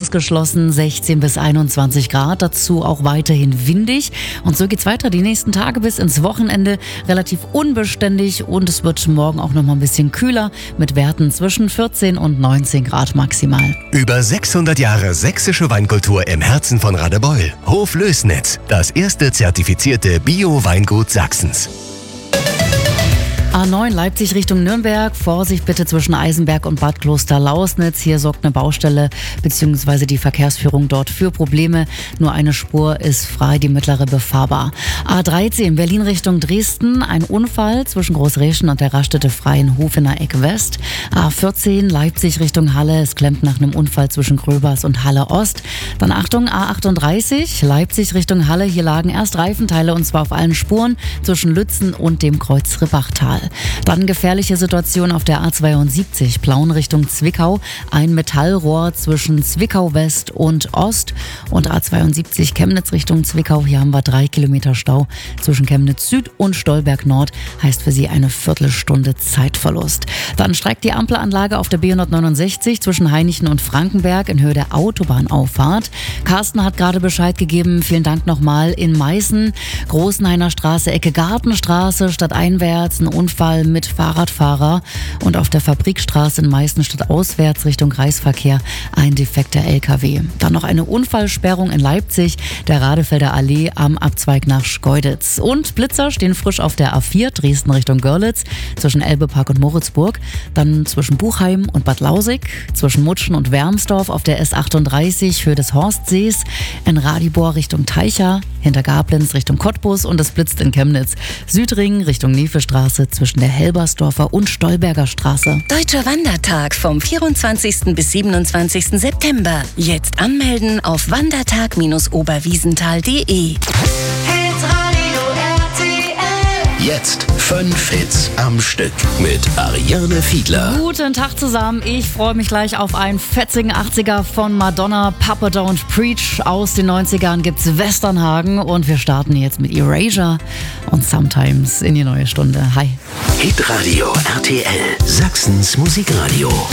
ausgeschlossen, 16 bis 21 Grad, dazu auch weiterhin windig. Und so geht's weiter die nächsten Tage bis ins Wochenende, relativ unbeständig und es wird morgen auch noch mal ein bisschen kühler mit Werten zwischen 14 und 19 Grad maximal. Über 600 Jahre sächsische Weinkultur im Herzen von Radebeul. Hof Lößnitz, das erste zertifizierte Bio-Weingut Sachsens. A9 Leipzig Richtung Nürnberg. Vorsicht bitte zwischen Eisenberg und Bad Kloster-Lausnitz. Hier sorgt eine Baustelle bzw. die Verkehrsführung dort für Probleme. Nur eine Spur ist frei, die mittlere befahrbar. A13 Berlin Richtung Dresden. Ein Unfall zwischen Großreschen und der Raststätte Freienhofener Eck West. A14 Leipzig Richtung Halle. Es klemmt nach einem Unfall zwischen Gröbers und Halle Ost. Dann Achtung, A38 Leipzig Richtung Halle. Hier lagen erst Reifenteile und zwar auf allen Spuren zwischen Lützen und dem Kreuz Ribbachtal. Dann gefährliche Situation auf der A72 Plauen Richtung Zwickau. Ein Metallrohr zwischen Zwickau West und Ost und A72 Chemnitz Richtung Zwickau. Hier haben wir 3 Kilometer Stau zwischen Chemnitz Süd und Stolberg Nord. Heißt für Sie eine Viertelstunde Zeitverlust. Dann streikt die Ampelanlage auf der B169 zwischen Hainichen und Frankenberg in Höhe der Autobahnauffahrt. Carsten hat gerade Bescheid gegeben. Vielen Dank nochmal. In Meißen, Großenhainer Straße, Ecke Gartenstraße, stadteinwärts ein Unfall mit Fahrradfahrer und auf der Fabrikstraße in Meißen stadtauswärts Richtung Kreisverkehr ein defekter LKW. Dann noch eine Unfallsperrung in Leipzig, der Radefelder Allee am Abzweig nach Schkeuditz. Und Blitzer stehen frisch auf der A4 Dresden Richtung Görlitz zwischen Elbepark und Moritzburg. Dann zwischen Buchheim und Bad Lausig, zwischen Mutschen und Wermsdorf auf der S38 Höhe des Horstsees, in Radibor Richtung Teicha, hinter Gablenz Richtung Cottbus und es blitzt in Chemnitz. Südring Richtung Nefestraße zwischen der Helbersdorfer und Stolberger Straße. Deutscher Wandertag vom 24. bis 27. September. Jetzt anmelden auf wandertag-oberwiesenthal.de. Jetzt 5 Hits am Stück mit Ariane Fiedler. Guten Tag zusammen. Ich freue mich gleich auf einen fetzigen 80er von Madonna. Papa Don't Preach. Aus den 90ern gibt's Westernhagen und wir starten jetzt mit Erasure und Sometimes in die neue Stunde. Hi. Hitradio RTL, Sachsens Musikradio.